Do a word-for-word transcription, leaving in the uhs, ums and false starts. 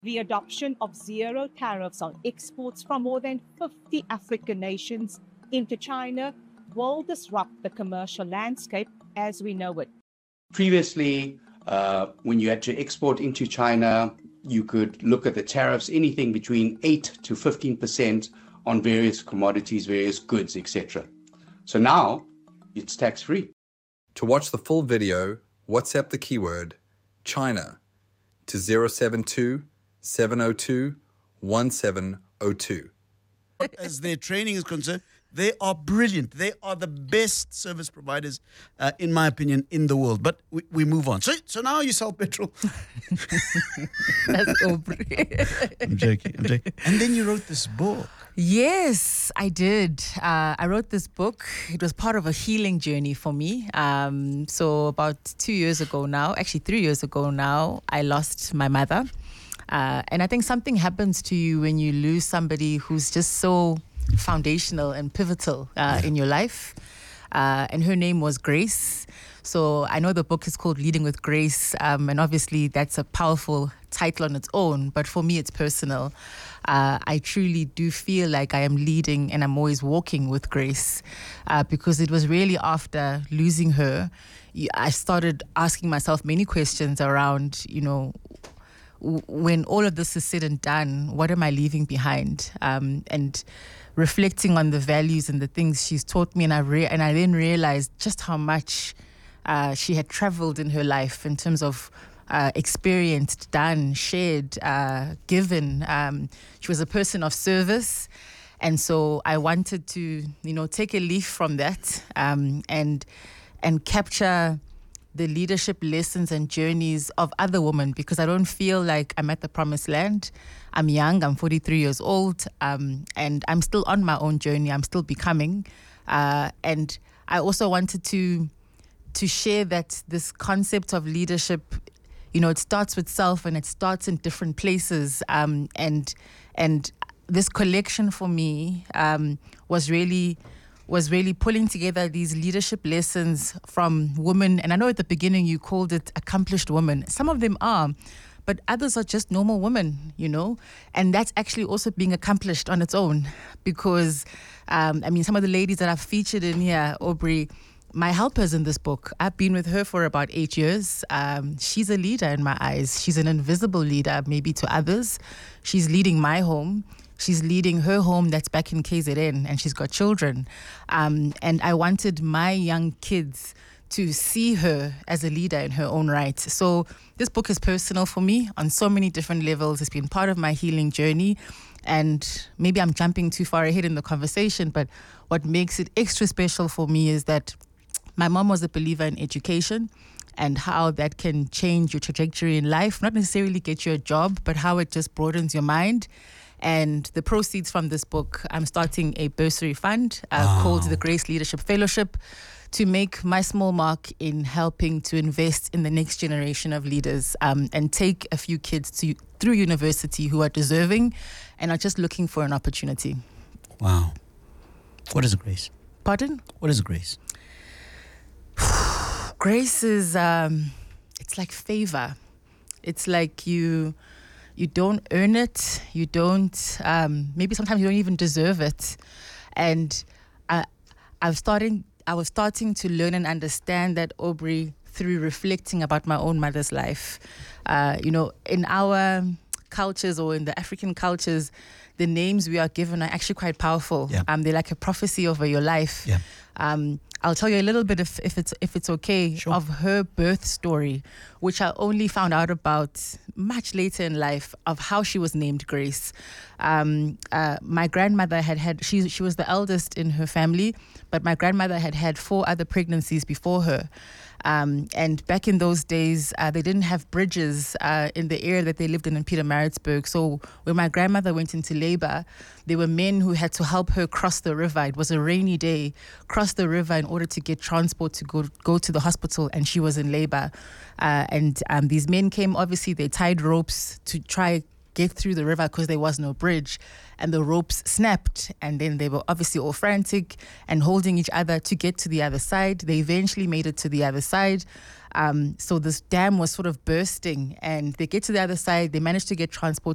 The adoption of zero tariffs on exports from more than fifty African nations into China will disrupt the commercial landscape as we know it. Previously, uh, when you had to export into China, you could look at the tariffs, anything between eight to fifteen percent on various commodities, various goods, et cetera. So now it's tax-free. To watch the full video, WhatsApp the keyword China to zero seven two, seven zero two, one seven zero two. As their training is concerned, they are brilliant. They are the best service providers, uh, in my opinion, in the world. But we, we move on. So so now you sell petrol. That's Aubrey. I'm joking. I'm joking. And then you wrote this book. Yes, I did. Uh, I wrote this book. It was part of a healing journey for me. Um, so about two years ago now, actually three years ago now, I lost my mother. Uh, and I think something happens to you when you lose somebody who's just so foundational and pivotal uh, in your life. Uh, and her name was Grace. So I know the book is called Leading with Grace. Um, and obviously that's a powerful title on its own. But for me, it's personal. Uh, I truly do feel like I am leading and I'm always walking with Grace. Uh, because it was really after losing her, I started asking myself many questions around, you know, when all of this is said and done, what am I leaving behind? Um, and reflecting on the values and the things she's taught me, and I re- and I then realized just how much uh, she had traveled in her life in terms of uh, experienced, done, shared, uh, given. Um, she was a person of service, and so I wanted to, you know, take a leaf from that um, and and capture the leadership lessons and journeys of other women, because I don't feel like I'm at the promised land. I'm young, I'm forty-three years old, um, and I'm still on my own journey. I'm still becoming. Uh, and I also wanted to to share that this concept of leadership, you know, it starts with self and it starts in different places. Um, and and this collection for me um, was really was really pulling together these leadership lessons from women. And I know at the beginning you called it accomplished women. Some of them are, but others are just normal women, you know? And that's actually also being accomplished on its own because, um, I mean, some of the ladies that I've featured in here, Aubrey, my helpers in this book, I've been with her for about eight years. Um, she's a leader in my eyes. She's an invisible leader, maybe to others. She's leading my home. She's leading her home that's back in K Z N, and she's got children. Um, and I wanted my young kids to see her as a leader in her own right. So this book is personal for me on so many different levels. It's been part of my healing journey. And maybe I'm jumping too far ahead in the conversation, but what makes it extra special for me is that my mom was a believer in education and how that can change your trajectory in life, not necessarily get you a job, but how it just broadens your mind. And the proceeds from this book, I'm starting a bursary fund uh, wow. called the Grace Leadership Fellowship to make my small mark in helping to invest in the next generation of leaders um, and take a few kids to through university who are deserving and are just looking for an opportunity. Wow. What is a grace? Pardon? What is a grace? Grace is, um, it's like favor. It's like you... You don't earn it. You don't, um, maybe sometimes you don't even deserve it. And I, I was starting, I was starting to learn and understand that, Aubrey, through reflecting about my own mother's life. Uh, you know, in our cultures or in the African cultures, the names we are given are actually quite powerful. Yeah. Um, they're like a prophecy over your life. Yeah. Um, I'll tell you a little bit, if, if it's if it's okay, sure. of her birth story, which I only found out about much later in life, of how she was named Grace. Um, uh, my grandmother had had, she, she was the eldest in her family, but my grandmother had had four other pregnancies before her. Um, and back in those days, uh, they didn't have bridges uh, in the area that they lived in in Pietermaritzburg. So when my grandmother went into labor, there were men who had to help her cross the river. It was a rainy day, cross the river in order to get transport to go go to the hospital, and she was in labor. Uh, and um, these men came, obviously, they tied ropes to try get through the river because there was no bridge, and the ropes snapped, and then they were obviously all frantic and holding each other to get to the other side. They eventually made it to the other side. Um, so this dam was sort of bursting, and they get to the other side. They managed to get transport